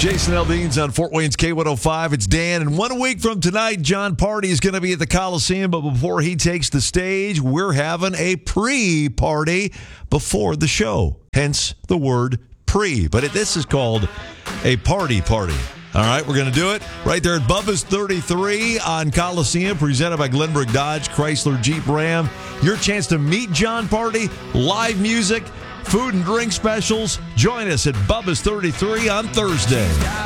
Jason Aldean's on Fort Wayne's K105. It's Dan, and 1 week from tonight, Jon Pardi is going to be at the Coliseum, but before he takes the stage, we're having a pre-party before the show, hence the word pre. But this is called a party. All right, we're going to do it right there at Bubba's 33 on Coliseum, presented by Glenbrook Dodge, Chrysler, Jeep, Ram. Your chance to meet Jon Pardi, live music, food and drink specials. Join us at Bubba's 33 on Thursday.